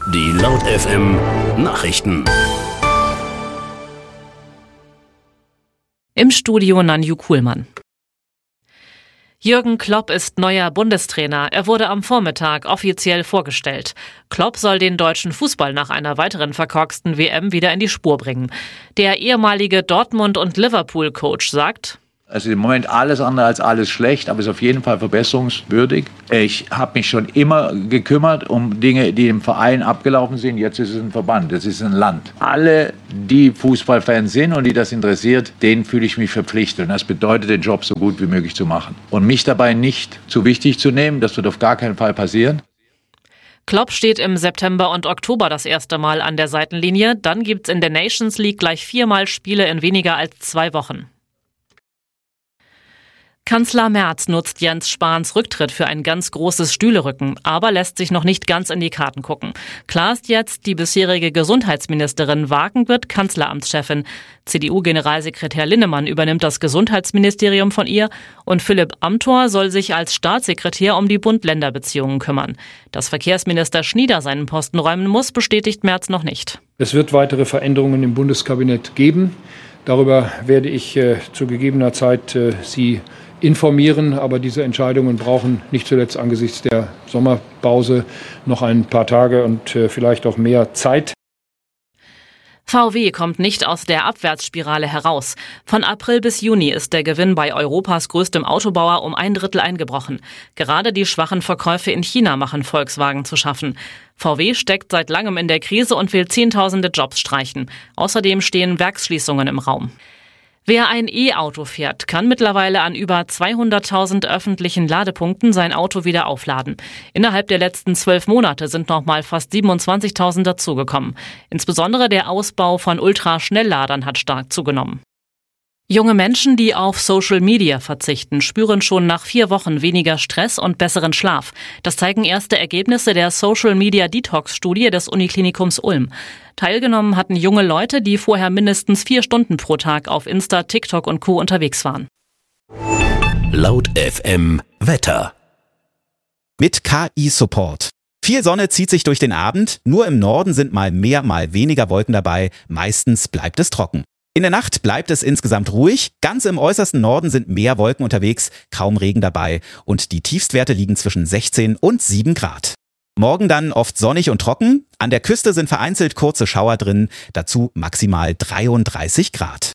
Die Laut FM Nachrichten. Im Studio Nanju Kuhlmann. Jürgen Klopp ist neuer Bundestrainer. Er wurde am Vormittag offiziell vorgestellt. Klopp soll den deutschen Fußball nach einer weiteren verkorksten WM wieder in die Spur bringen. Der ehemalige Dortmund- und Liverpool-Coach sagt: Also im Moment alles andere als alles schlecht, aber ist auf jeden Fall verbesserungswürdig. Ich habe mich schon immer gekümmert um Dinge, die im Verein abgelaufen sind. Jetzt ist es ein Verband, es ist ein Land. Alle, die Fußballfans sind und die das interessiert, denen fühle ich mich verpflichtet. Und das bedeutet, den Job so gut wie möglich zu machen. Und mich dabei nicht zu wichtig zu nehmen, das wird auf gar keinen Fall passieren. Klopp steht im September und Oktober das erste Mal an der Seitenlinie. Dann gibt's in der Nations League gleich 4-mal Spiele in weniger als 2 Wochen. Kanzler Merz nutzt Jens Spahns Rücktritt für ein ganz großes Stühlerücken, aber lässt sich noch nicht ganz in die Karten gucken. Klar ist jetzt, die bisherige Gesundheitsministerin Wagen wird Kanzleramtschefin. CDU-Generalsekretär Linnemann übernimmt das Gesundheitsministerium von ihr und Philipp Amthor soll sich als Staatssekretär um die Bund-Länder-Beziehungen kümmern. Dass Verkehrsminister Schnieder seinen Posten räumen muss, bestätigt Merz noch nicht. Es wird weitere Veränderungen im Bundeskabinett geben. Darüber werde ich zu gegebener Zeit Sie informieren, aber diese Entscheidungen brauchen nicht zuletzt angesichts der Sommerpause noch ein paar Tage und vielleicht auch mehr Zeit. VW kommt nicht aus der Abwärtsspirale heraus. Von April bis Juni ist der Gewinn bei Europas größtem Autobauer um 1/3 eingebrochen. Gerade die schwachen Verkäufe in China machen Volkswagen zu schaffen. VW steckt seit langem in der Krise und will Zehntausende Jobs streichen. Außerdem stehen Werksschließungen im Raum. Wer ein E-Auto fährt, kann mittlerweile an über 200.000 öffentlichen Ladepunkten sein Auto wieder aufladen. Innerhalb der letzten 12 Monate sind nochmal fast 27.000 dazugekommen. Insbesondere der Ausbau von Ultraschnellladern hat stark zugenommen. Junge Menschen, die auf Social Media verzichten, spüren schon nach 4 Wochen weniger Stress und besseren Schlaf. Das zeigen erste Ergebnisse der Social Media Detox-Studie des Uniklinikums Ulm. Teilgenommen hatten junge Leute, die vorher mindestens 4 Stunden pro Tag auf Insta, TikTok und Co. unterwegs waren. Laut FM Wetter. Mit KI-Support. Viel Sonne zieht sich durch den Abend, nur im Norden sind mal mehr, mal weniger Wolken dabei, meistens bleibt es trocken. In der Nacht bleibt es insgesamt ruhig, ganz im äußersten Norden sind mehr Wolken unterwegs, kaum Regen dabei und die Tiefstwerte liegen zwischen 16 und 7 Grad. Morgen dann oft sonnig und trocken, an der Küste sind vereinzelt kurze Schauer drin, dazu maximal 33 Grad.